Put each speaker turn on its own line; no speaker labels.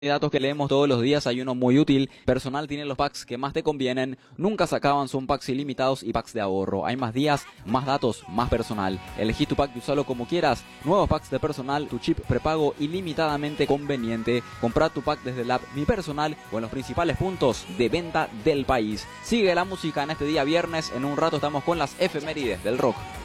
Datos que leemos todos los días, hay uno muy útil. Personal tiene los packs que más te convienen, nunca se acaban, son packs ilimitados y packs de ahorro. Hay más días, más datos, más personal. Elegí tu pack y usalo como quieras. Nuevos packs de personal, tu chip prepago ilimitadamente conveniente. Compra tu pack desde el app Mi Personal o en los principales puntos de venta del país. Sigue la música en este día viernes, en un rato estamos con las efemérides del rock.